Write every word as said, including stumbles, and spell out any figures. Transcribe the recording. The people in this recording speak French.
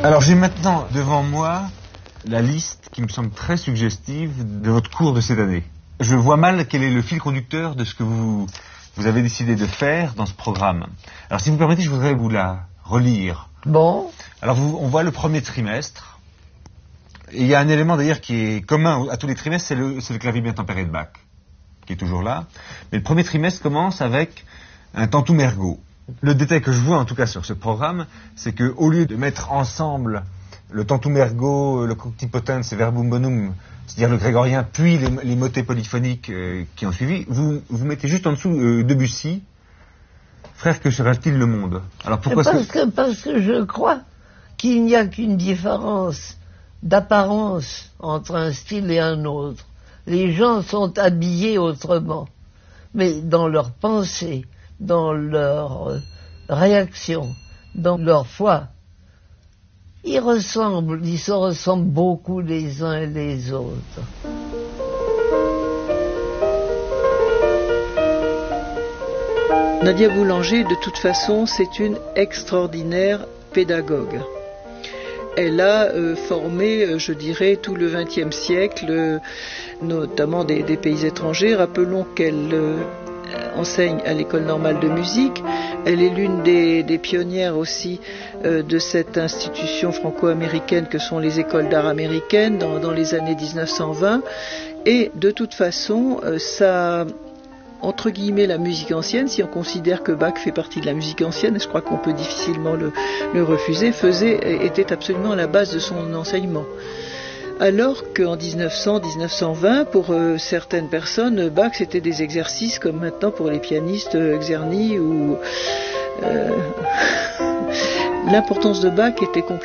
Alors j'ai maintenant devant moi la liste qui me semble très suggestive de votre cours de cette année. Je vois mal quel est le fil conducteur de ce que vous, vous avez décidé de faire dans ce programme. Alors si vous permettez, je voudrais vous la relire. Bon. Alors vous, on voit le premier trimestre. Et il y a un élément d'ailleurs qui est commun à tous les trimestres, c'est le, c'est le clavier bien tempéré de Bach, qui est toujours là. Mais le premier trimestre commence avec un tantum ergo. Le détail que je vois en tout cas sur ce programme, c'est qu'au lieu de mettre ensemble le tantum ergo, le conctipotens et verbum bonum, c'est-à-dire le grégorien, puis les, les motets polyphoniques euh, qui ont suivi, vous, vous mettez juste en dessous euh, Debussy, frère, que sera-t-il le monde? Alors pourquoi parce, que... que, parce que je crois qu'il n'y a qu'une différence d'apparence entre un style et un autre. Les gens sont habillés autrement, mais dans leur pensée, dans leur euh, réaction, dans leur foi, ils ressemblent, ils se ressemblent beaucoup les uns et les autres. Nadia Boulanger, de toute façon, c'est une extraordinaire pédagogue. Elle a euh, formé, euh, je dirais, tout le vingtième siècle, euh, notamment des, des pays étrangers. Rappelons qu'elle euh, enseigne à l'École normale de musique. Elle est l'une des, des pionnières aussi euh, de cette institution franco-américaine que sont les écoles d'art américaines dans, dans les années dix-neuf cent vingt. Et de toute façon, euh, ça... entre guillemets la musique ancienne, si on considère que Bach fait partie de la musique ancienne, et je crois qu'on peut difficilement le, le refuser, faisait, était absolument à la base de son enseignement. Alors qu'en dix-neuf cents, dix-neuf cent vingt, pour euh, certaines personnes, Bach c'était des exercices comme maintenant pour les pianistes euh, Czerny ou... Euh, l'importance de Bach était complètement